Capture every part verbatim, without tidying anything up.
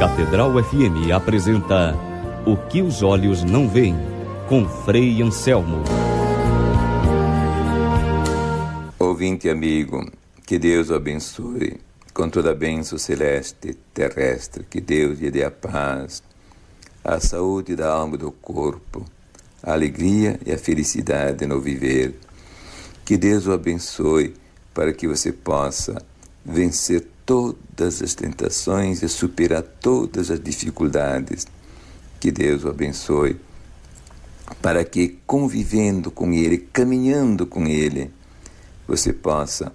Catedral F M apresenta O que os olhos não veem, com Frei Anselmo. Ouvinte amigo, que Deus o abençoe com toda a bênção celeste e terrestre, que Deus lhe dê a paz, a saúde da alma e do corpo, a alegria e a felicidade no viver. Que Deus o abençoe para que você possa vencer todas as tentações e superar todas as dificuldades. Que Deus o abençoe para que, convivendo com Ele, caminhando com Ele, você possa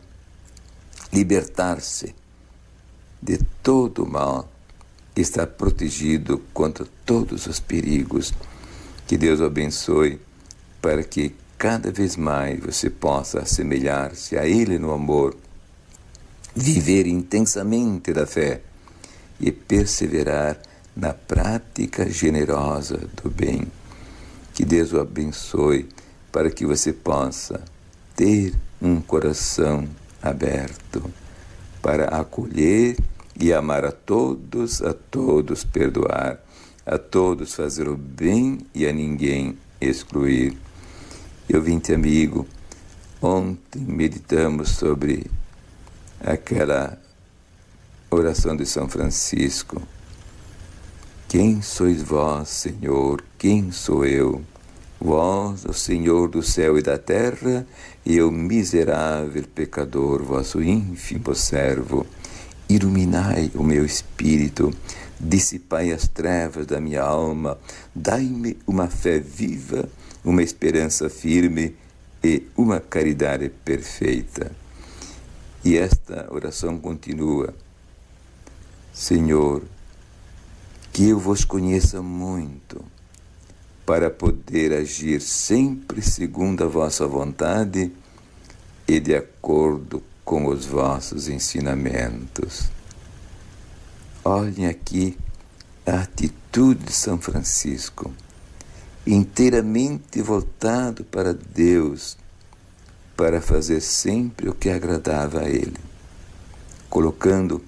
libertar-se de todo o mal, estar protegido contra todos os perigos. Que Deus o abençoe para que cada vez mais você possa assemelhar-se a Ele no amor, viver intensamente da fé e perseverar na prática generosa do bem. Que Deus o abençoe para que você possa ter um coração aberto para acolher e amar a todos, a todos perdoar, a todos fazer o bem e a ninguém excluir. Eu vinte amigo, ontem meditamos sobre aquela oração de São Francisco. Quem sois vós, Senhor? Quem sou eu? Vós, o Senhor do céu e da terra, e eu, miserável pecador, vosso ínfimo servo. Iluminai o meu espírito, dissipai as trevas da minha alma, dai-me uma fé viva, uma esperança firme e uma caridade perfeita. E esta oração continua: Senhor, que eu vos conheça muito, para poder agir sempre segundo a vossa vontade e de acordo com os vossos ensinamentos. Olhem aqui a atitude de São Francisco, inteiramente voltado para Deus, para fazer sempre o que agradava a Ele, colocando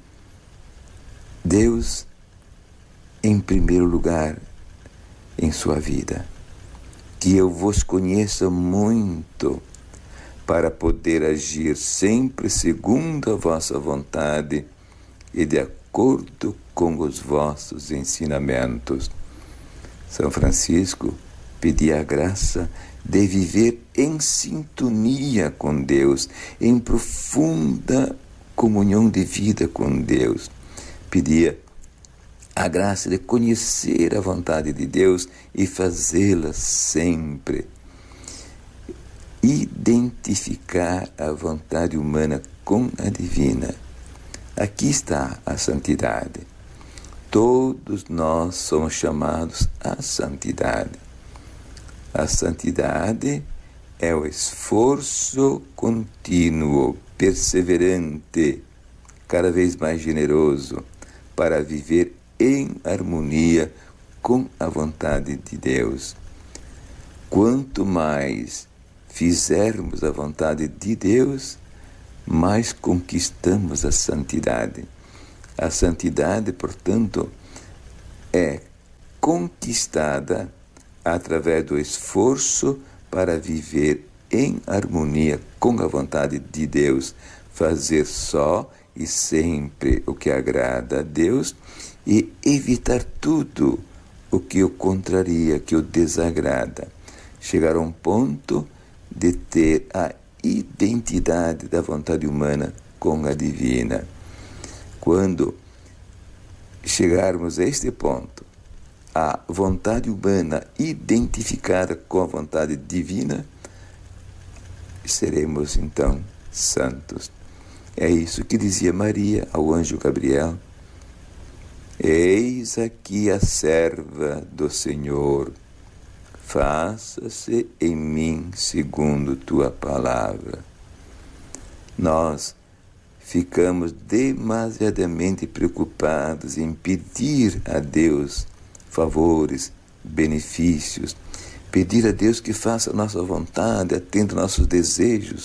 Deus em primeiro lugar em sua vida. Que eu vos conheça muito, para poder agir sempre segundo a vossa vontade e de acordo com os vossos ensinamentos. São Francisco pedia a graça de viver em sintonia com Deus, em profunda comunhão de vida com Deus. Pedia a graça de conhecer a vontade de Deus e fazê-la sempre. Identificar a vontade humana com a divina. Aqui está a santidade. Todos nós somos chamados à santidade. A santidade é o esforço contínuo, perseverante, cada vez mais generoso, para viver em harmonia com a vontade de Deus. Quanto mais fizermos a vontade de Deus, mais conquistamos a santidade. A santidade, portanto, é conquistada através do esforço para viver em harmonia com a vontade de Deus, fazer só e sempre o que agrada a Deus e evitar tudo o que o contraria, que o desagrada. Chegar a um ponto de ter a identidade da vontade humana com a divina. Quando chegarmos a este ponto, a vontade humana identificada com a vontade divina, seremos então santos. É isso que dizia Maria ao anjo Gabriel: eis aqui a serva do Senhor, faça-se em mim segundo tua palavra. Nós ficamos demasiadamente preocupados em pedir a Deus favores, benefícios, pedir a Deus que faça a nossa vontade, atenda nossos desejos.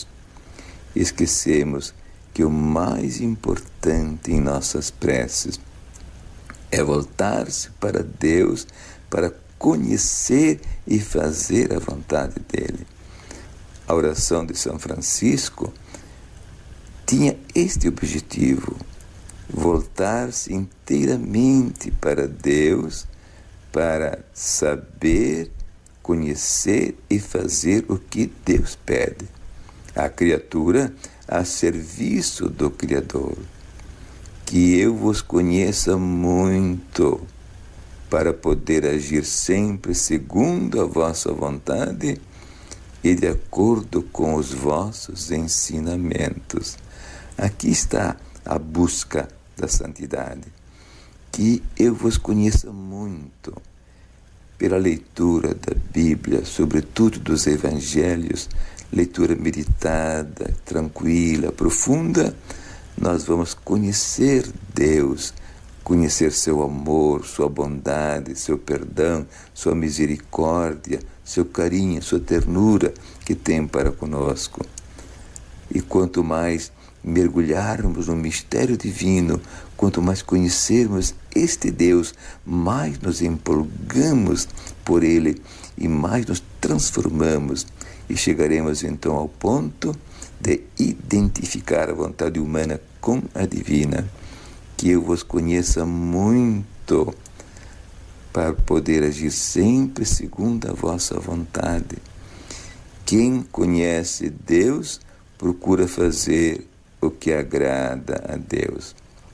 Esquecemos que o mais importante em nossas preces É voltar-se para Deus, para conhecer e fazer a vontade dele. A oração de São Francisco tinha este objetivo: voltar-se inteiramente para Deus, para saber, conhecer e fazer o que Deus pede. A criatura a serviço do Criador. Que eu vos conheça muito, para poder agir sempre segundo a vossa vontade e de acordo com os vossos ensinamentos. Aqui está a busca da santidade. Que eu vos conheça muito, pela leitura da Bíblia, sobretudo dos Evangelhos, leitura meditada, tranquila, profunda, nós vamos conhecer Deus, conhecer seu amor, sua bondade, seu perdão, sua misericórdia, seu carinho, sua ternura que tem para conosco. E quanto mais mergulharmos no mistério divino, quanto mais conhecermos este Deus, mais nos empolgamos por Ele e mais nos transformamos e chegaremos então ao ponto de identificar a vontade humana com a divina. Que eu vos conheça muito, para poder agir sempre segundo a vossa vontade. Quem conhece Deus procura fazer o que agrada a Deus.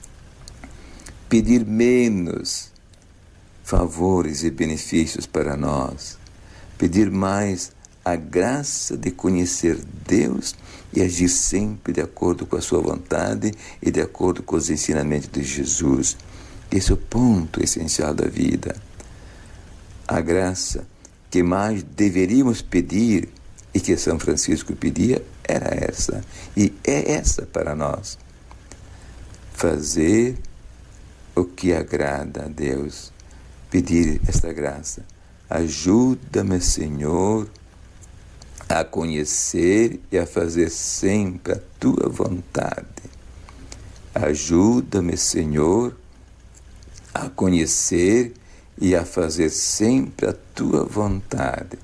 Pedir menos favores e benefícios para nós. Pedir mais a graça de conhecer Deus e agir sempre de acordo com a sua vontade e de acordo com os ensinamentos de Jesus. Esse é o ponto essencial da vida. A graça que mais deveríamos pedir e que São Francisco pedia era essa, e é essa para nós. Fazer o que agrada a Deus, pedir esta graça. Ajuda-me, Senhor, a conhecer e a fazer sempre a tua vontade. Ajuda-me, Senhor, a conhecer e a fazer sempre a tua vontade.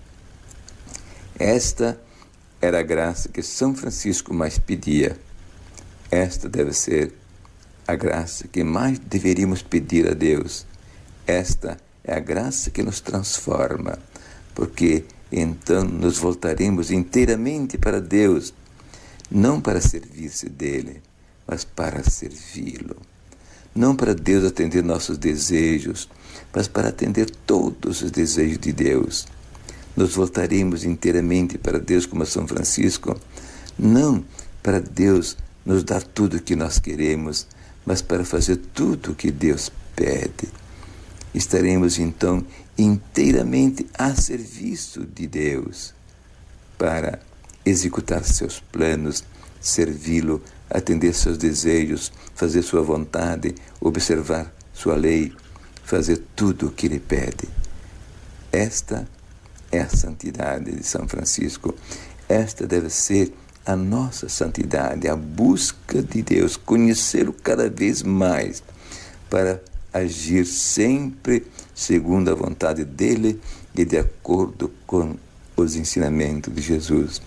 Esta era a graça que São Francisco mais pedia. Esta deve ser a graça que mais deveríamos pedir a Deus. Esta é a graça que nos transforma, porque então nos voltaremos inteiramente para Deus, não para servir-se dele, mas para servi-lo. Não para Deus atender nossos desejos, mas para atender todos os desejos de Deus. Nos voltaremos inteiramente para Deus como São Francisco, não para Deus nos dar tudo o que nós queremos, mas para fazer tudo o que Deus pede. Estaremos então inteiramente a serviço de Deus, para executar seus planos, servi-lo, atender seus desejos, fazer sua vontade, observar sua lei, fazer tudo o que ele pede. Esta é a santidade de São Francisco. Esta deve ser a nossa santidade, a busca de Deus, conhecê-lo cada vez mais, para agir sempre segundo a vontade dele e de acordo com os ensinamentos de Jesus.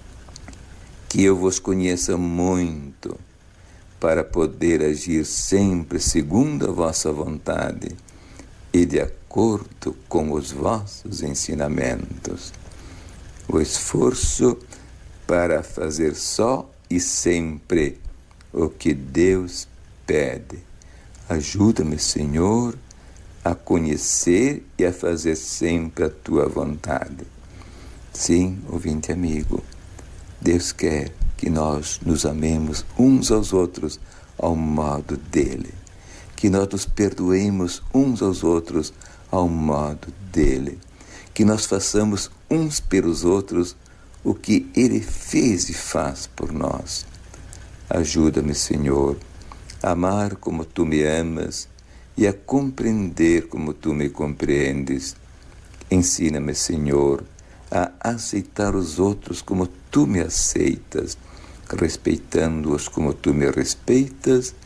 Que eu vos conheça muito, para poder agir sempre segundo a vossa vontade e de acordo com os vossos ensinamentos. O esforço para fazer só e sempre o que Deus pede. Ajuda-me, Senhor, a conhecer e a fazer sempre a tua vontade. Sim, ouvinte amigo, Deus quer que nós nos amemos uns aos outros ao modo dele, que nós nos perdoemos uns aos outros ao modo dele, que nós façamos uns pelos outros o que ele fez e faz por nós. Ajuda-me, Senhor, a amar como tu me amas e a compreender como tu me compreendes. Ensina-me, Senhor, a aceitar os outros como tu me aceitas, respeitando-os como tu me respeitas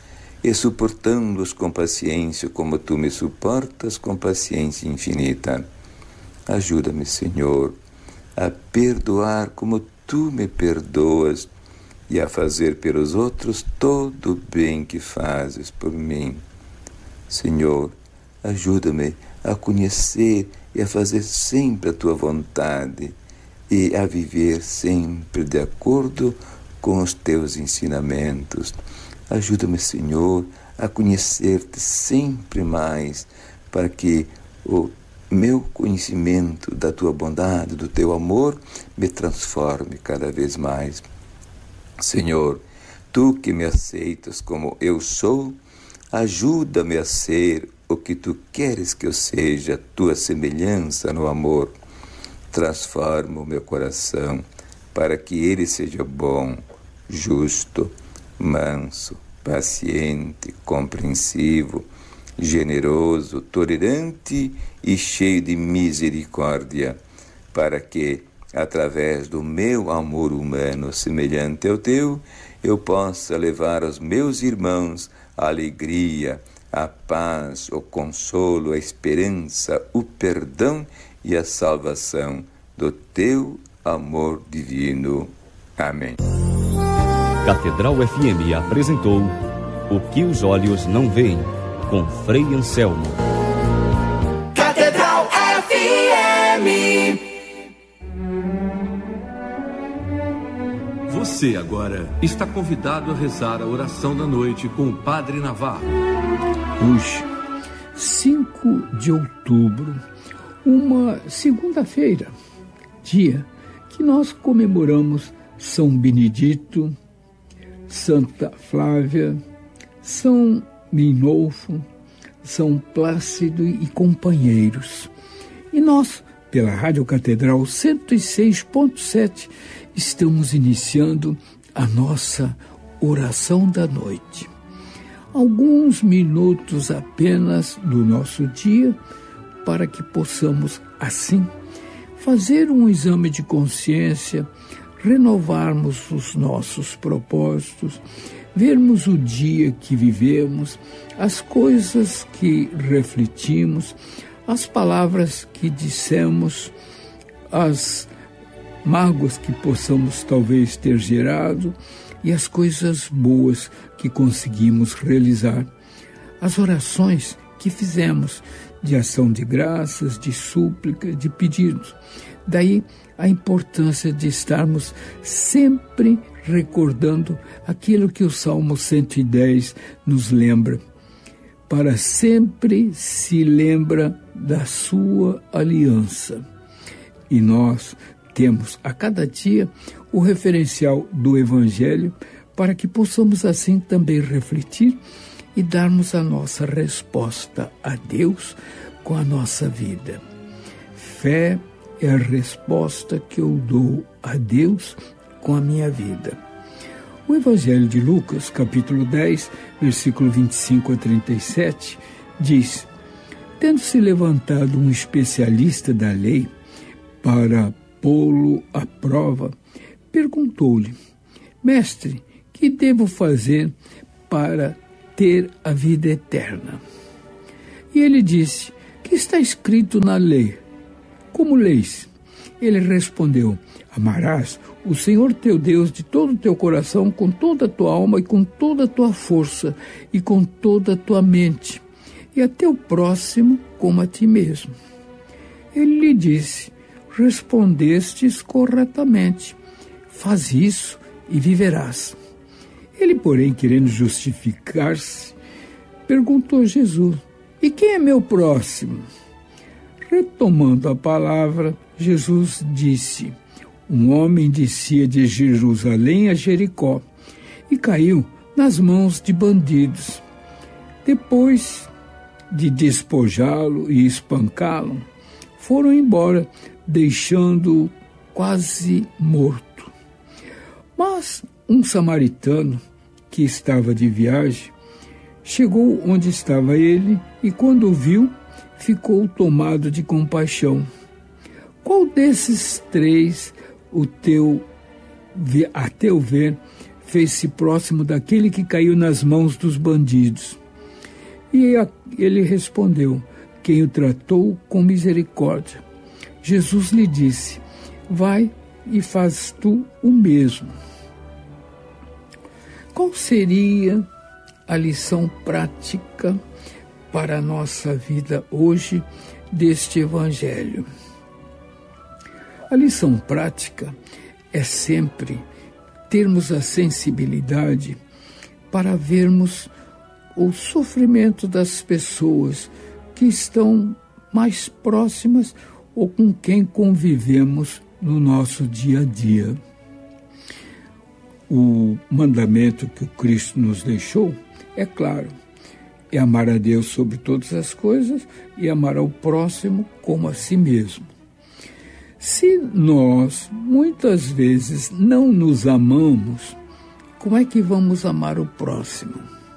e suportando-os com paciência, como tu me suportas com paciência infinita. Ajuda-me, Senhor, a perdoar como tu me perdoas e a fazer pelos outros todo o bem que fazes por mim. Senhor, ajuda-me a conhecer e a fazer sempre a tua vontade e a viver sempre de acordo com os teus ensinamentos. Ajuda-me, Senhor, a conhecer-te sempre mais, para que o meu conhecimento da tua bondade, do teu amor, me transforme cada vez mais. Senhor, tu que me aceitas como eu sou, ajuda-me a ser o que tu queres que eu seja, tua semelhança no amor. Transforma o meu coração para que ele seja bom, justo, manso, paciente, compreensivo, generoso, tolerante e cheio de misericórdia, para que, através do meu amor humano semelhante ao teu, eu possa levar aos meus irmãos a alegria, a paz, o consolo, a esperança, o perdão e a salvação do teu amor divino. Amém. Catedral F M apresentou O que os olhos não veem, com Frei Anselmo. Catedral F M. Você agora está convidado a rezar a oração da noite com o Padre Navarro. Hoje, cinco de outubro, uma segunda-feira, dia que nós comemoramos São Benedito, Santa Flávia, São Minolfo, São Plácido e companheiros. E nós, pela Rádio Catedral cento e seis ponto sete, estamos iniciando a nossa oração da noite. Alguns minutos apenas do nosso dia para que possamos, assim, fazer um exame de consciência, renovarmos os nossos propósitos, vermos o dia que vivemos, as coisas que refletimos, as palavras que dissemos, as mágoas que possamos talvez ter gerado e as coisas boas que conseguimos realizar, as orações que fizemos de ação de graças, de súplica, de pedidos. Daí a importância de estarmos sempre recordando aquilo que o Salmo cento e dez nos lembra. Para sempre se lembra da sua aliança. E nós temos a cada dia o referencial do Evangelho para que possamos assim também refletir e darmos a nossa resposta a Deus com a nossa vida. Fé é a resposta que eu dou a Deus com a minha vida. O Evangelho de Lucas, capítulo dez, versículo vinte e cinco a trinta e sete, diz: tendo-se levantado um especialista da lei para pô-lo à prova, perguntou-lhe: Mestre, que devo fazer para ter a vida eterna? E ele disse: que está escrito na lei? Como leis? Ele respondeu: amarás o Senhor teu Deus de todo o teu coração, com toda a tua alma e com toda a tua força e com toda a tua mente, e a teu próximo como a ti mesmo. Ele lhe disse: respondestes corretamente, faz isso e viverás. Ele, porém, querendo justificar-se, perguntou a Jesus: e quem é meu próximo? Retomando a palavra, Jesus disse: um homem descia de Jerusalém a Jericó e caiu nas mãos de bandidos. Depois de despojá-lo e espancá-lo, foram embora, deixando-o quase morto. Mas um samaritano que estava de viagem chegou onde estava ele e, quando o viu, ficou tomado de compaixão. Qual desses três, o teu, a teu ver, fez-se próximo daquele que caiu nas mãos dos bandidos. E ele respondeu: quem o tratou com misericórdia. Jesus lhe disse: vai e faz tu o mesmo. Qual seria a lição prática para a nossa vida hoje deste Evangelho? A lição prática é sempre termos a sensibilidade para vermos o sofrimento das pessoas que estão mais próximas ou com quem convivemos no nosso dia a dia. O mandamento que o Cristo nos deixou é claro, é amar a Deus sobre todas as coisas e amar ao próximo como a si mesmo. Se nós, muitas vezes, não nos amamos, como é que vamos amar o próximo?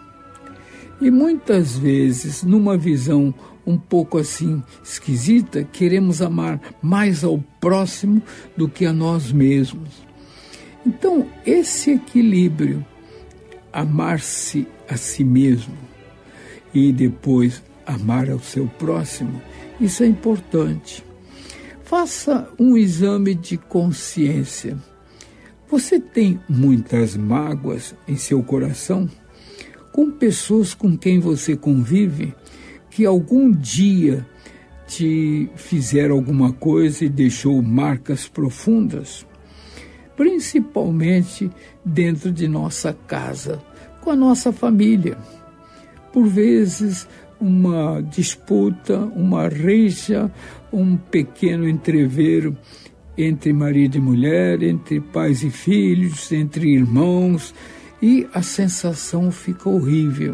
E muitas vezes, numa visão um pouco assim esquisita, queremos amar mais ao próximo do que a nós mesmos. Então, esse equilíbrio, amar-se a si mesmo e depois amar ao seu próximo, isso é importante. Faça um exame de consciência. Você tem muitas mágoas em seu coração com pessoas com quem você convive que algum dia te fizeram alguma coisa e deixou marcas profundas? Principalmente dentro de nossa casa, com a nossa família. Por vezes, uma disputa, uma rixa, um pequeno entrevero entre marido e mulher, entre pais e filhos, entre irmãos, e a sensação fica horrível.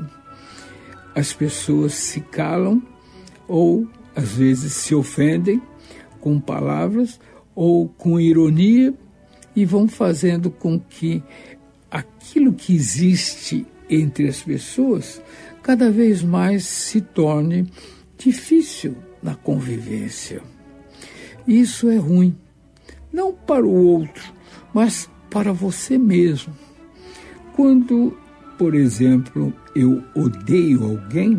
As pessoas se calam ou, às vezes, se ofendem com palavras ou com ironia, e vão fazendo com que aquilo que existe entre as pessoas cada vez mais se torne difícil na convivência. Isso é ruim, não para o outro, mas para você mesmo. Quando, por exemplo, eu odeio alguém,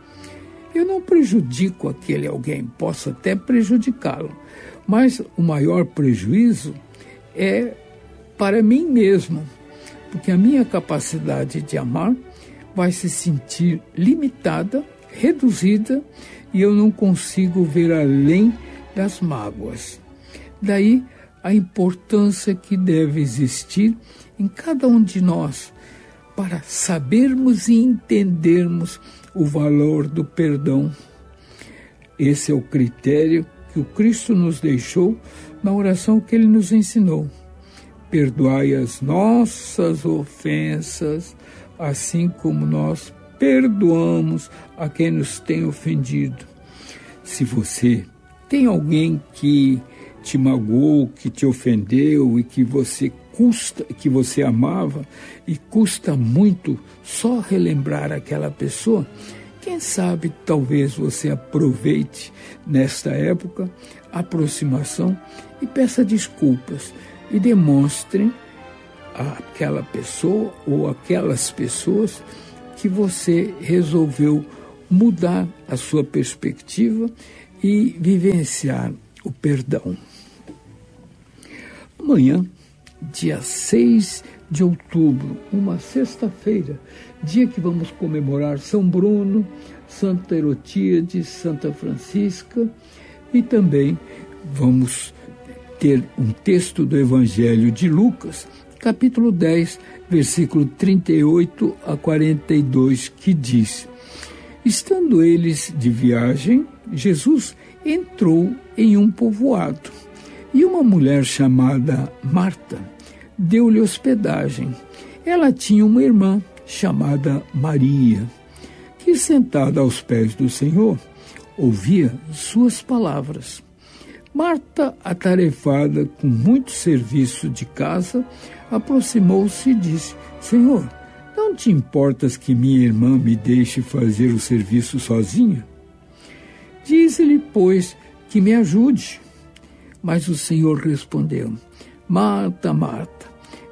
eu não prejudico aquele alguém, posso até prejudicá-lo, mas o maior prejuízo é para mim mesmo, porque a minha capacidade de amar vai se sentir limitada, reduzida, e eu não consigo ver além das mágoas. Daí a importância que deve existir em cada um de nós para sabermos e entendermos o valor do perdão. Esse é o critério que o Cristo nos deixou na oração que Ele nos ensinou. Perdoai as nossas ofensas, assim como nós perdoamos a quem nos tem ofendido. Se você tem alguém que te magoou, que te ofendeu e que você custa, que você amava e custa muito só relembrar aquela pessoa, quem sabe talvez você aproveite nesta época a aproximação e peça desculpas e demonstre àquela pessoa ou aquelas pessoas que você resolveu mudar a sua perspectiva e vivenciar o perdão. Amanhã, dia seis de outubro, uma sexta-feira, dia que vamos comemorar São Bruno, Santa Herotíade, Santa Francisca, e também vamos ter um texto do Evangelho de Lucas, capítulo dez, versículo trinta e oito a quarenta e dois, que diz: estando eles de viagem, Jesus entrou em um povoado, e uma mulher chamada Marta deu-lhe hospedagem. Ela tinha uma irmã chamada Maria, que, sentada aos pés do Senhor, ouvia suas palavras. Marta, atarefada com muito serviço de casa, aproximou-se e disse: Senhor, não te importas que minha irmã me deixe fazer o serviço sozinha? Dize-lhe, pois, que me ajude. Mas o Senhor respondeu: Marta, Marta,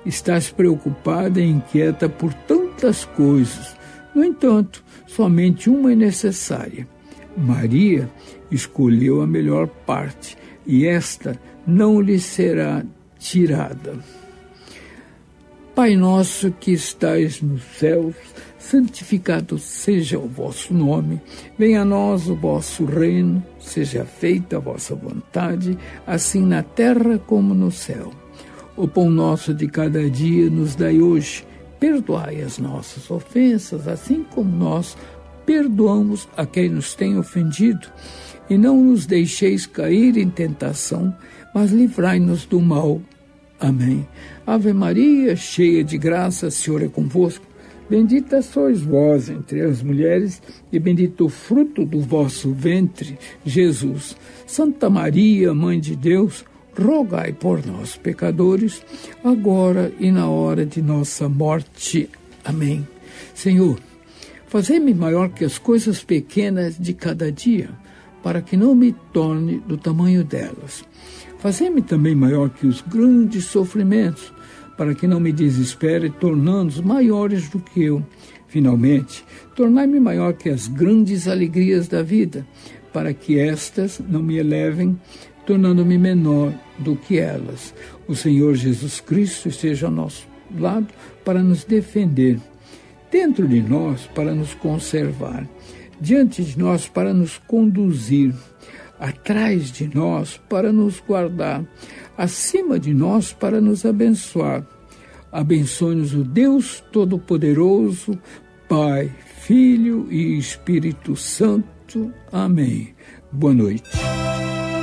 estás preocupada e inquieta por tantas coisas. No entanto, somente uma é necessária. Maria escolheu a melhor parte, e esta não lhe será tirada. Pai nosso que estais nos céus, santificado seja o vosso nome. Venha a nós o vosso reino, seja feita a vossa vontade, assim na terra como no céu. O pão nosso de cada dia nos dai hoje. Perdoai as nossas ofensas, assim como nós perdoamos a quem nos tem ofendido. E não nos deixeis cair em tentação, mas livrai-nos do mal. Amém. Ave Maria, cheia de graça, o Senhor é convosco. Bendita sois vós entre as mulheres, e bendito o fruto do vosso ventre, Jesus. Santa Maria, Mãe de Deus, rogai por nós, pecadores, agora e na hora de nossa morte. Amém. Senhor, fazei-me maior que as coisas pequenas de cada dia, para que não me torne do tamanho delas. Fazei-me também maior que os grandes sofrimentos, para que não me desespere, tornando-os maiores do que eu. Finalmente, tornai-me maior que as grandes alegrias da vida, para que estas não me elevem, tornando-me menor do que elas. O Senhor Jesus Cristo esteja ao nosso lado para nos defender, dentro de nós para nos conservar, diante de nós para nos conduzir, atrás de nós para nos guardar, acima de nós para nos abençoar. Abençoe-nos o Deus Todo-Poderoso, Pai, Filho e Espírito Santo. Amém. Boa noite.